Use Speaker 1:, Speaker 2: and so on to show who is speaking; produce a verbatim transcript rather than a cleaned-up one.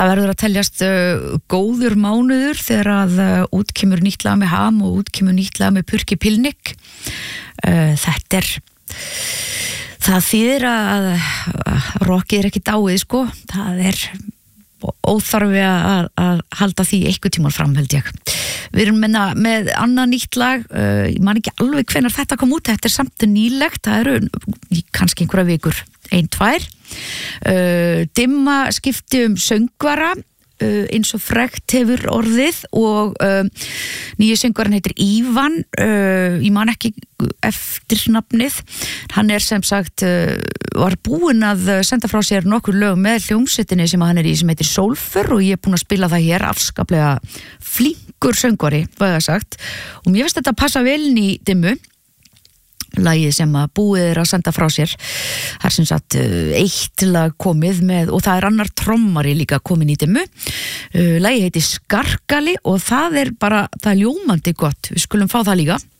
Speaker 1: Það verður að teljast uh, góður mánuður þegar að uh, út kemur nýtt lag með Ham og út kemur nýtt lag með Purki Pilnik. Uh, þetta er, það þýðir að, að rockið er ekki dáið, sko. Það er óþarfi að, að halda því einhvern tímann fram, held ég. Við erum menna, með annað nýtt lag, uh, ég man ekki alveg hvenær þetta kom út, þetta er samt nýlegt, það eru kannski einhverja vikur, ein, tvær. Uh, Dimma skipti um söngvara, uh, eins og frekt hefur orðið og uh, nýju söngvaran heitir Ívan, uh, ég man ekki eftir nafnið, hann er sem sagt, uh, var búinn að senda frá sér nokkur lög með hljómsveitinni sem hann er í sem heitir Sólfur og ég er búinn að spila það hér afskaplega flinkur söngvari, hvað ég sagt, og mér finnst þetta passa vel inn í Dimmu, lagið sem að búið er að senda frá sér. Það er sem sagt eitt lag komið með, og það er annar trommari líka komin í Dimmu. Lagið heitir Skarkali og það er bara, það er ljómandi gott, við skulum fá það líka.